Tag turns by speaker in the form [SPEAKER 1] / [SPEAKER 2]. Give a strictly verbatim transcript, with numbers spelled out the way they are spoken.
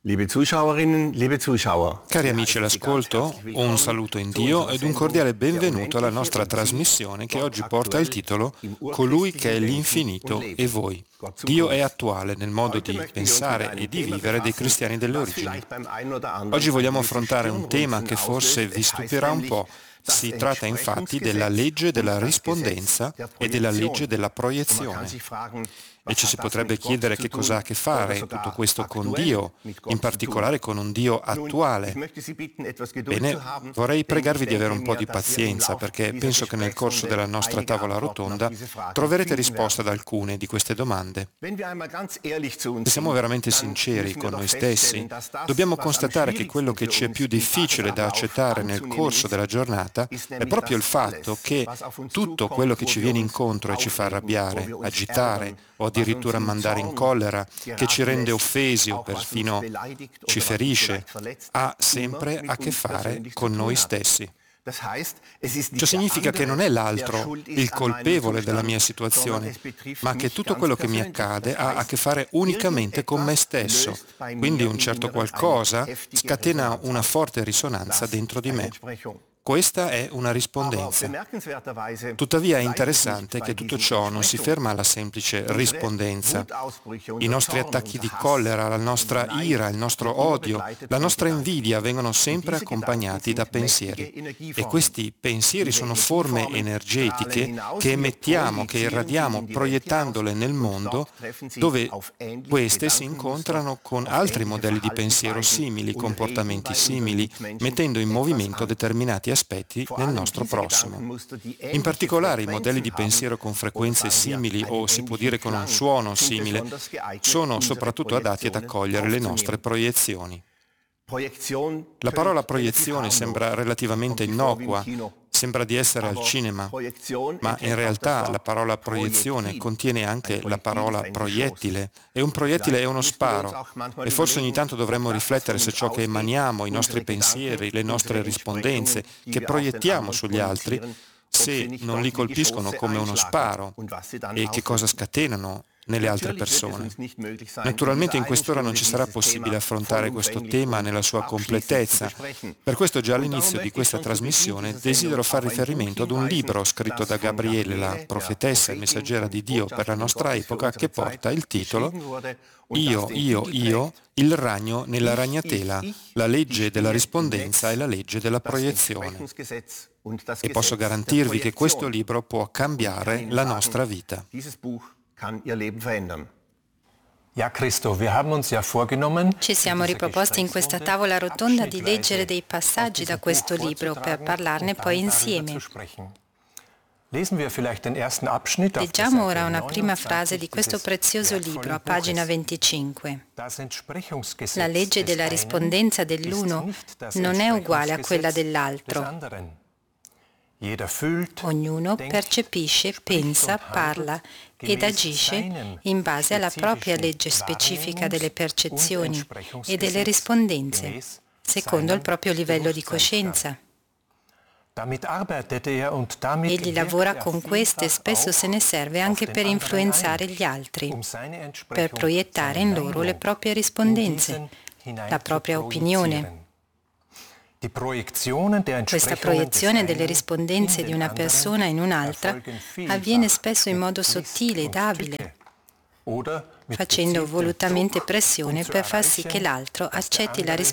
[SPEAKER 1] Liebe Zuschauerinnen, liebe Zuschauer.
[SPEAKER 2] Cari amici all'ascolto, un saluto in Dio ed un cordiale benvenuto alla nostra trasmissione che oggi porta il titolo Colui che è l'infinito e voi. Dio è attuale nel modo di pensare e di vivere dei cristiani delle origini. Oggi vogliamo affrontare un tema che forse vi stupirà un po'. Si tratta infatti della legge della rispondenza e della legge della proiezione. E ci si potrebbe chiedere che cosa ha a che fare tutto questo con Dio, in particolare con un Dio attuale. Bene, vorrei pregarvi di avere un po' di pazienza perché penso che nel corso della nostra tavola rotonda troverete risposta ad alcune di queste domande. Se siamo veramente sinceri con noi stessi, dobbiamo constatare che quello che ci è più difficile da accettare nel corso della giornata è proprio il fatto che tutto quello che ci viene incontro e ci fa arrabbiare, agitare o addirittura mandare in collera, che ci rende offesi o perfino ci ferisce, ha sempre a che fare con noi stessi. Ciò significa che non è l'altro il colpevole della mia situazione, ma che tutto quello che mi accade ha a che fare unicamente con me stesso. Quindi un certo qualcosa scatena una forte risonanza dentro di me. Questa è una rispondenza. Tuttavia è interessante che tutto ciò non si ferma alla semplice rispondenza. I nostri attacchi di collera, la nostra ira, il nostro odio, la nostra invidia vengono sempre accompagnati da pensieri. E questi pensieri sono forme energetiche che emettiamo, che irradiamo, proiettandole nel mondo, dove queste si incontrano con altri modelli di pensiero simili, comportamenti simili, mettendo in movimento determinati aspetti nel nostro prossimo. In particolare i modelli di pensiero con frequenze simili o si può dire con un suono simile sono soprattutto adatti ad accogliere le nostre proiezioni. La parola proiezione sembra relativamente innocua, sembra di essere al cinema, ma in realtà la parola proiezione contiene anche la parola proiettile, e un proiettile è uno sparo, e forse ogni tanto dovremmo riflettere se ciò che emaniamo, i nostri pensieri, le nostre rispondenze, che proiettiamo sugli altri, se non li colpiscono come uno sparo, e che cosa scatenano nelle altre persone. Naturalmente in quest'ora non ci sarà possibile affrontare questo tema nella sua completezza. Per questo già all'inizio di questa trasmissione desidero fare riferimento ad un libro scritto da Gabriele, la profetessa e messaggera di Dio per la nostra epoca, che porta il titolo Io, io, io, il ragno nella ragnatela, la legge della rispondenza e la legge della proiezione. E posso garantirvi che questo libro può cambiare la nostra vita.
[SPEAKER 3] Ci siamo riproposti in questa tavola rotonda di leggere dei passaggi da questo libro per parlarne poi insieme. Leggiamo ora una prima frase di questo prezioso libro, a pagina venticinque. La legge della rispondenza dell'uno non è uguale a quella dell'altro. Ognuno percepisce, pensa, parla ed agisce in base alla propria legge specifica delle percezioni e delle rispondenze, secondo il proprio livello di coscienza. Egli lavora con queste e spesso se ne serve anche per influenzare gli altri, per proiettare in loro le proprie rispondenze, la propria opinione. Questa proiezione delle rispondenze di una persona in un'altra avviene spesso in modo sottile ed abile, facendo volutamente pressione per far sì che l'altro accetti la risposta